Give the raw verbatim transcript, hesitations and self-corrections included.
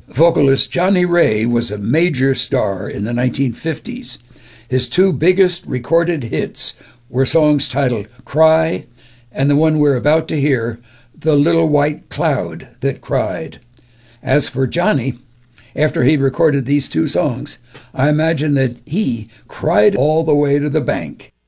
Vocalist Johnny Ray was a major star in the nineteen fifties. His two biggest recorded hits were songs titled Cry and the one we're about to hear, The Little White Cloud That Cried. As for Johnny, after he recorded these two songs, I imagine that he cried all the way to the bank.